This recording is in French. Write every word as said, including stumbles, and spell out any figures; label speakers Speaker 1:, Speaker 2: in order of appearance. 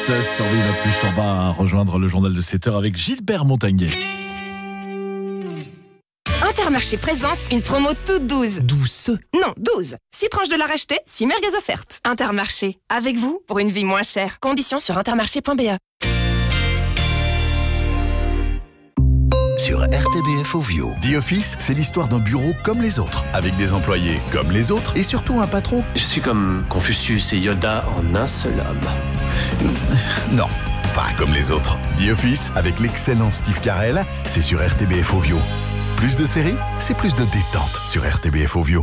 Speaker 1: sur Viva Plus. On va rejoindre le journal de sept heures avec Gilbert Montagnier.
Speaker 2: Intermarché présente une promo toute douze.
Speaker 3: Douce.
Speaker 2: Non, douze. six tranches de la racheter, six merguez offertes. Intermarché, avec vous pour une vie moins chère. Conditions sur intermarché point b e.
Speaker 4: Sur R T B F Ovio. The Office, c'est l'histoire d'un bureau comme les autres, avec des employés comme les autres et surtout un patron.
Speaker 5: Je suis comme Confucius et Yoda en un seul homme.
Speaker 4: Non, pas comme les autres. The Office, avec l'excellent Steve Carell, c'est sur R T B F Ovio. Plus de séries, c'est plus de détente sur R T B F Ovio.